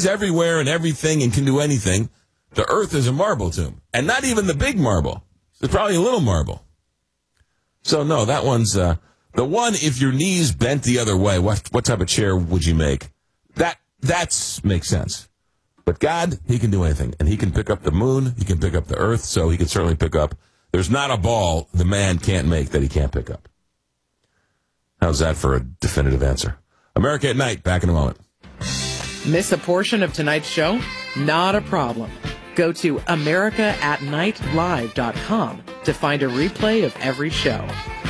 He's everywhere and everything and can do anything. The earth is a marble to him. And not even the big marble. It's probably a little marble. So, no, that one's... the one, if your knees bent the other way, what type of chair would you make? That makes sense. But God, he can do anything. And he can pick up the moon. He can pick up the earth. So he can certainly pick up. There's not a ball the man can't make that he can't pick up. How's that for a definitive answer? America at Night, back in a moment. Miss a portion of tonight's show? Not a problem. Go to AmericaAtNightLive.com to find a replay of every show.